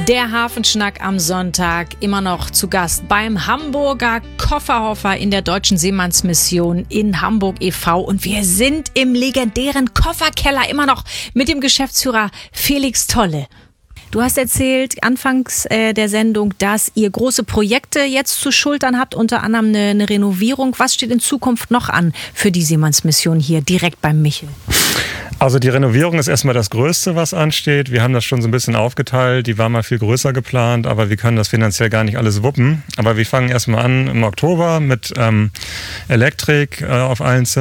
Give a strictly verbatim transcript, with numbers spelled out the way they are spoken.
Der Hafenschnack am Sonntag, immer noch zu Gast beim Hamburger Kofferhofer in der Deutschen Seemannsmission in Hamburg e V Und wir sind im legendären Kofferkeller immer noch mit dem Geschäftsführer Felix Tolle. Du hast erzählt anfangs äh, der Sendung, dass ihr große Projekte jetzt zu schultern habt, unter anderem eine, eine Renovierung. Was steht in Zukunft noch an für die Seemannsmission hier direkt beim Michel? Also die Renovierung ist erstmal das Größte, was ansteht. Wir haben das schon so ein bisschen aufgeteilt. Die war mal viel größer geplant, aber wir können das finanziell gar nicht alles wuppen. Aber wir fangen erstmal an im Oktober mit ähm, Elektrik äh, auf allen Zimmern.